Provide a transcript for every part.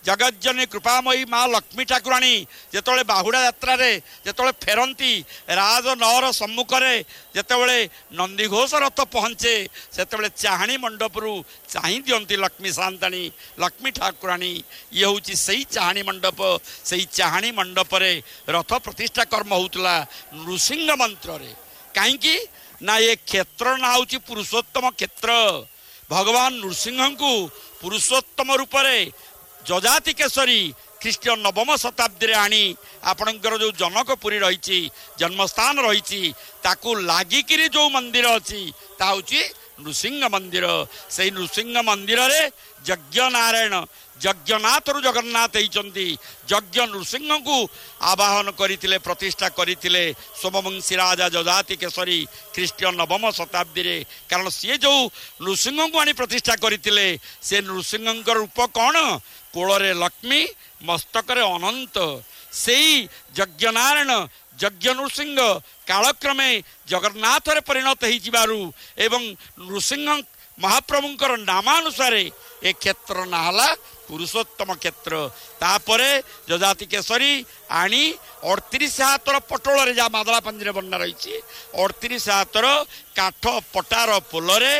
जगज्जनी कृपामयी माँ लक्ष्मी ठाकुराणी जेतोले बाहुड़ा यात्रा रे जेतोले फेरंती राज नगर सम्मुखरे जेतोले नंदीघोष रथ पहुँचे सेतोले चाहाणी मंडपरू चाही दियंती लक्ष्मी सांताणी लक्ष्मी ठाकुराणी ये हूँ सही चाहाणी मंडप सही चाहाणी मंडप रे रथ प्रतिष्ठा कर्म होउतला नृसिंह मंत्र रे कहीं ना ये क्षेत्र ना हूँ पुरुषोत्तम क्षेत्र भगवान नृसिंह को पुरुषोत्तम रूप से जजाति केशरी ख्रीष्टीय नवम शताब्दी आनी आपणकर जो जनकपुरी रही जन्मस्थान रही ताकू लागिकी जो मंदिर अच्छी ता हूँ नृसिंह मंदिर से नृसिंह मंदिर रे यज्ञ नारायण यज्ञनाथ रु जगन्नाथ होती यज्ञ नृसिंह को आवाहन करते प्रतिष्ठा करते सोमवंशी राजा जजाति केशरी ख्रीष्टीय नवम शताब्दी रे कारण सी जो नृसिंह को आनी प्रतिष्ठा करते से नृसिंह रूप कौन कोଳରେ लक्ष्मी मस्तकरे अनंत से यज्ञनारायण यज्ञ नृसिंह कालक्रमे जगन्नाथ रे परिणत हो एवं नृसिंह महाप्रभुंकर नामानुसार ए क्षेत्र नाहला पुरुषोत्तम क्षेत्र तापरे जजाति केशरी आनी 38 हाथर पटोल जहाँ मादला पंजरे बन्ना रही 38 हाथर काठ पटार पोलरे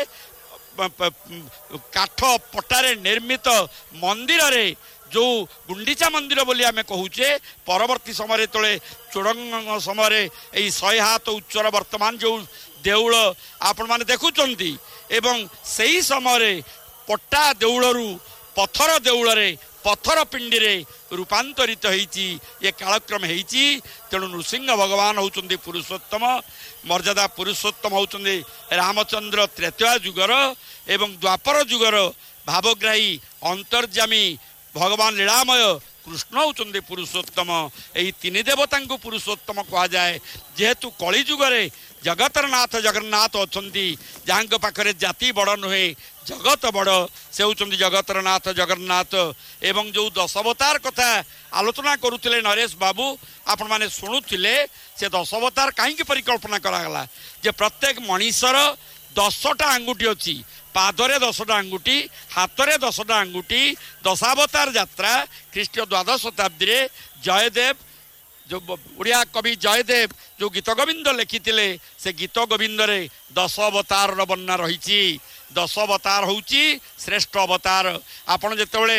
काठ पटारे निर्मित मंदिर रे जो गुंडीचा मंदिर बोली आमे कहूचे परवर्ती समय तले चोड़ंग समय यही 100 हाथ उच्चर वर्तमान जो देउल आपण माने देखुचंती एवं सही समय पट्टा देउलरू पत्थर देउल रे पत्थर पिंडी रे रूपांतरित होईची ये कालक्रम होईची तेणु नृसिंह भगवान होउचंदी पुरुषोत्तम मर्यादा पुरुषोत्तम होउचंदी रामचंद्र त्रेतया जुगर एवं द्वापर जुगर भावग्राही अंतर्जामी भगवान लीलामय कृष्ण होउचंदी पुरुषोत्तम एही तीन देवता को पुरुषोत्तम कहा जाए जेहेतु कली जुगरे जगतर नाथ जगन्नाथ अछंती जहाँ पाखरे जाति बड़ नुहे जगत बड़ से होउचंदी जगतर नाथ जगन्नाथ एवं जो 10 अवतार कथा आलोचना करुथिले नरेश बाबू आपण माने शुणुथिले से 10 अवतार कहीं परिकल्पना करागला जे प्रत्येक मनीषर 10टा आंगुठी अच्छी पादरे 10टा आंगुठी हाथरे 10टा आंगुठी 10 अवतार यात्रा ख्रीष्टीय द्वादश शताब्दी रे जयदेव जो उड़िया कवि जयदेव जो गीत गोविंद लिखिथिले से गीत गोविंद रे 10 अवतार वर्णना रही 10 अवतार होउची श्रेष्ठ अवतार आपण जेतेबेले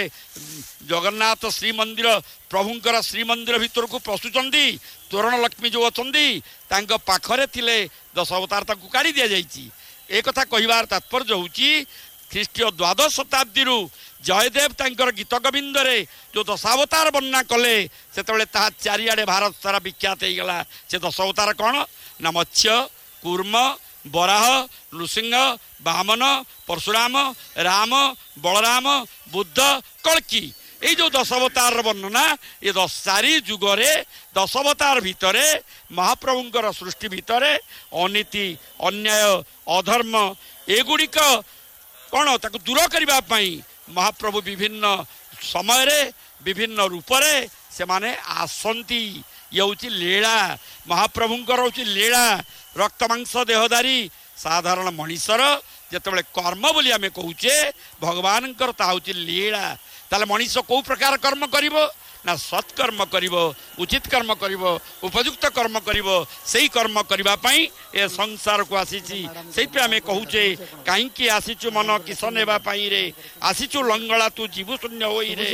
जगन्नाथ श्रीमंदिर प्रभुंकर श्रीमंदिर भीतर को पशुचंदी तोरण लक्ष्मी जो अछंदी तांको पाखरे थिले 10 अवतार ताकू काढी दिया जाईची ए कथा कहिबार तात्पर्य होउची ख्रीष्टीय द्वादश शताब्दी रु जयदेव तांकर गीत गोविंद रे जो 10 अवतार वर्णना कले सेतेबेले ता चारियाडे भारत सारा विख्यात हो गला से 10 अवतार कौन ना मत्स्य कूर्म बराह नृसिंह वामन परशुराम राम बलराम बुद्ध कल्की ये जो 10 अवतार वर्णना ये 4 जुगरे 10 अवतार भितरे महाप्रभुंकर सृष्टि भितरे अनीति अन्याय अधर्म एगुड़िक कौन ताकू दूर करने महाप्रभु विभिन्न समय रे विभिन्न रूप से माने आसंती ये हूँ लीला महाप्रभुंकर हूँ लीला रक्त मांस देहधारी साधारण मनीषर जितेबाला कर्म बोली आमे कहूचे भगवान हूँ लीला ताले मनीष कौ प्रकार कर्म करिवो ना सत्कर्म करिवो उचित कर्म करिवो उपयुक्त कर्म करिवो सही कर्म करबा पई ए संसार को आसीची सेहि पे आमे कहूचे काहे की आसीचु मन किसन नेबा पई रे आसीचु लंगळा तू जीव शून्य होई रे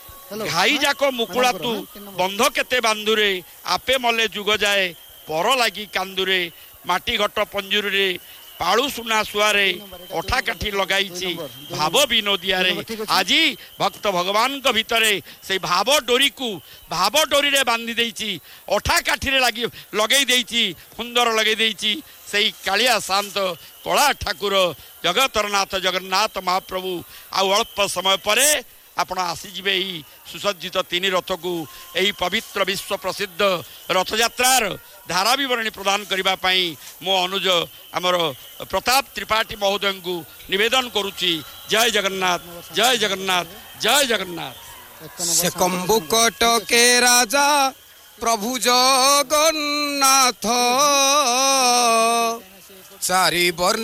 घाई जाको मुकुला तू बंध केते बांधुरे आपे मले जुग जाए पर लागी कांदुरे माटी घट पंजुरी रे पाळु सुना सुआरे अठा काठी लगाई भाव विनोदिया रे आज भक्त भगवान को भितरे से भाव डोरी को भाव डोरी रे बांधी देइची अठा काठी रे लगी लगई देइची सुंदर लगई देइची सेही कालिया शांत कला ठाकुर जगतरनाथ जगन्नाथ महाप्रभु आ अल्प समय परे आपण आसीजे यही सुसज्जित 3 रथ को यही पवित्र विश्व प्रसिद्ध रथ यात्रार धारा विवरणी प्रदान करने मो अनुज आमर प्रताप त्रिपाठी महोदय को निवेदन करुच्ची। जय जगन्नाथ जय जगन्नाथ जय जगन्नाथ। से कम्बुकट के राजा प्रभु जगन्नाथ चारि